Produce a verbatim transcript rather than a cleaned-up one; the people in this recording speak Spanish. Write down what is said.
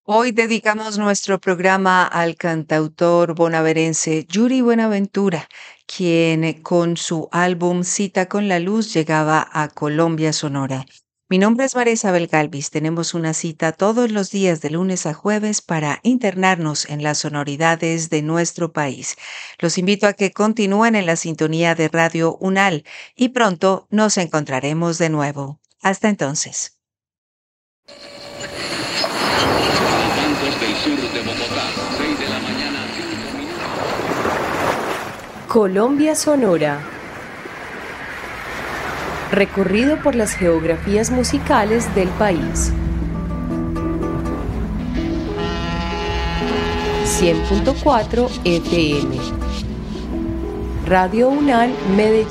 Hoy dedicamos nuestro programa al cantautor bonaerense Yuri Buenaventura, quien eh, con su álbum Cita con la Luz llegaba a Colombia Sonora. Mi nombre es María Isabel Galvis. Tenemos una cita todos los días de lunes a jueves para internarnos en las sonoridades de nuestro país. Los invito a que continúen en la sintonía de Radio UNAL y pronto nos encontraremos de nuevo. Hasta entonces. Bancos del sur de Bogotá, seis de la mañana, cinco minutos. Colombia Sonora. Recorrido por las geografías musicales del país. cien punto cuatro F M. Radio UNAL Medellín.